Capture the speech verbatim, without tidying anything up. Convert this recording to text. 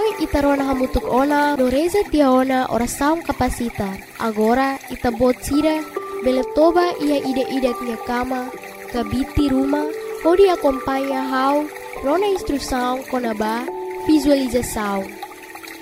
ita rona hamutuk ona no reza tia ona ora saum kapasita. Agora ita bot sira bele toba ia ide-ide tia kama kabiti rumah hodi acompanha hau rona instrução konaba visualização.